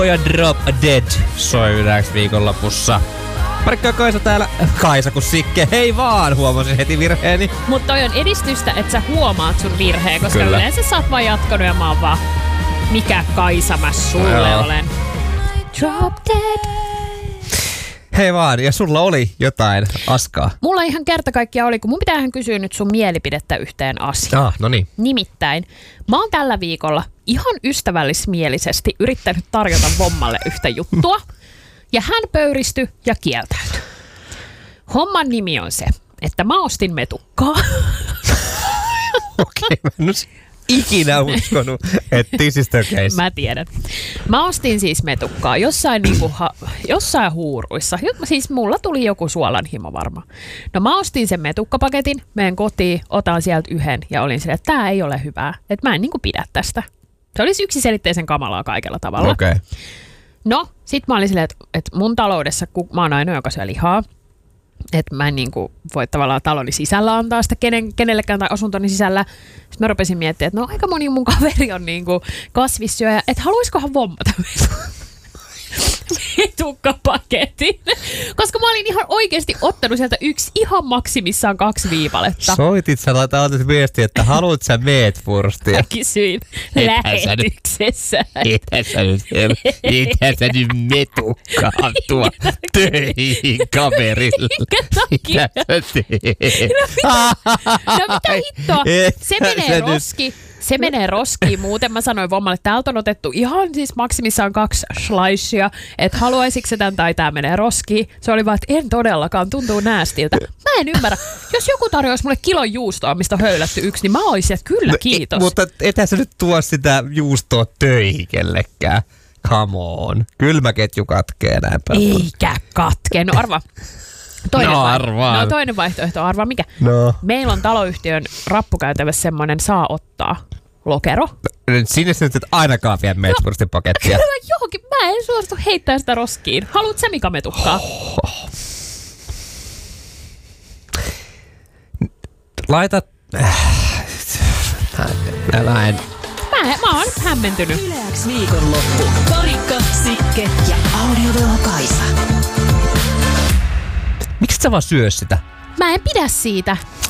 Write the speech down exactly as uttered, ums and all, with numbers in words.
ja Drop Dead soi yhdessä viikonlopussa. Parikkaa Kaisa täällä. Kaisa kun Sikke. Hei vaan, huomasin heti virheeni. Mutta toi on edistystä, että sä huomaat sun virheen, koska Kyllä. yleensä sä oot vaan jatkanut ja mä oon vaan, mikä Kaisa mä sulle Joo. olen. Drop Dead. Hei vaan, ja sulla oli jotain askaa. Mulla ihan kerta kaikkiaan oli, kun mun pitäähän kysyä nyt sun mielipidettä yhteen asiaan. Ah, no niin. Nimittäin, mä oon tällä viikolla ihan ystävällismielisesti yrittänyt tarjota Vommalle yhtä juttua, ja hän pöyristyi ja kieltäytyi. Homman nimi on se, että mä ostin metukkaa. Okei, mä en olisi ikinä uskonut, että this is the case. Mä tiedän. Mä ostin siis metukkaa jossain, niinku ha, jossain huuruissa. Siis mulla tuli joku suolanhimo varmaan. No mä ostin sen metukkapaketin, menen kotiin, otan sieltä yhden ja olin silleen, että tää ei ole hyvää. Että mä en niinku pidä tästä. Se olisi yksiselitteisen kamalaa kaikella tavalla. Okei. Okay. No, sit mä olin silleen, että, että mun taloudessa, kun mä oon ainoa, joka syö lihaa, että mä en niinku voi tavallaan taloni sisällä antaa sitä kenen, kenellekään tai asuntoni sisällä. Sitten mä rupesin miettimään, että no aika moni mun kaveri on niinku kasvissyöjä, että haluiskohan vommata metukkapaketin. Koska mä olin ihan oikeasti ottanut sieltä yksi mä maksimissaan kaksi viipaletta. Soitit sä, laitat viestiä, että haluat sä meetwurstia? Mä kysyin lähetyksessä. Mitä sä nyt, mitä sä nyt metukkaa tuo töihin kaverille? Minkä takia? Mitä sä teet? No mitä hittoa? Se Mitä menee sä nyt- roski. Se menee roskiin. Muuten mä sanoin Vommalle, että täältä on otettu ihan siis maksimissaan kaksi slicea, että haluaisitko se tämän tai tää menee roskiin. Se oli vaan, että en todellakaan, tuntuu näästiltä. Mä en ymmärrä. Jos joku tarjoaisi mulle kilon juustoa, mistä on höylätty yksi, niin mä olisin, että kyllä kiitos. No, mutta ethän sä nyt tuo sitä juustoa töihin kellekään. Come on. Kylmäketju katkee näin päin. Eikä katke. No arva. Toinen, No, vai- arvaan. no toinen vaihtoehto, arvaa mikä? No. Meillä on taloyhtiön rappukäytävässä semmoinen saa ottaa lokero. Sinne sä nyt et ainakaan vie meetwurstin pakettia. Kyllä mä johonkin, mä en suostu heittää sitä roskiin. Haluat sä Mika metukkaa? Laita... Älä en... Mä, mä oon nyt hämmentynyt. Yleäks viikonloppu. Parikka, Sikke ja Audioveho Kaisa. Miksi sä vaan syö sitä? Mä en pidä siitä.